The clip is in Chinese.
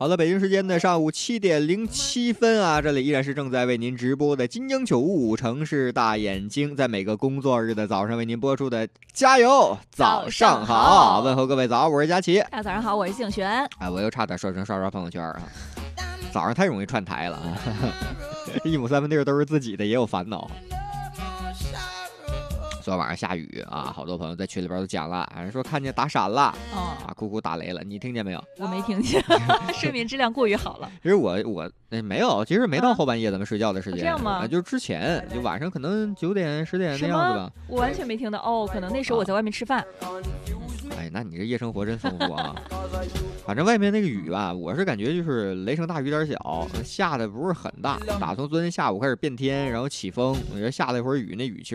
好了，北京时间的上午7:07啊，这里依然是正在为您直播的金鹰95城市大眼睛，在每个工作日的早上为您播出的加油早上好，问候各位早，我是佳琪。 大家早上好，我是静璇。 哎，我又差点说成刷朋友圈啊，早上太容易串台了啊，一亩三分地都是自己的，也有烦恼。昨天晚上下雨啊，好多朋友在群里边都讲了，说看见打闪了，啊，哭哭打雷了，你听见没有？ 我没听见，睡眠质量过于好了。 其实我没有，其实没到后半夜咱们睡觉的时间， 这样吗？ 就是之前就晚上可能9点10点那样子吧。 我完全没听到哦，可能那时候我在外面吃饭。 哎，那你这夜生活真丰富啊！反正外面那个雨吧，我是感觉就是雷声大雨点小，下的不是很大。打从昨天下午开始变天，然后起风，我觉得下了一会儿雨，那雨其实